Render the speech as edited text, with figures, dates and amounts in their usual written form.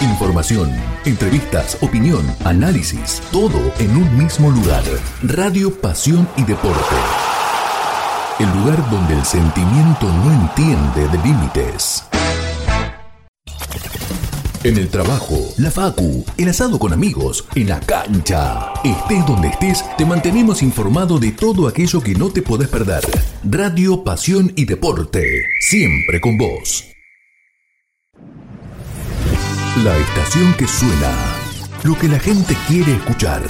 Información, entrevistas, opinión, análisis, todo en un mismo lugar. Radio Pasión y Deporte. El lugar donde el sentimiento no entiende de límites. En el trabajo, la facu, el asado con amigos, en la cancha. Estés donde estés, te mantenemos informado de todo aquello que no te podés perder. Radio Pasión y Deporte, siempre con vos. La estación que suena, lo que la gente quiere escuchar.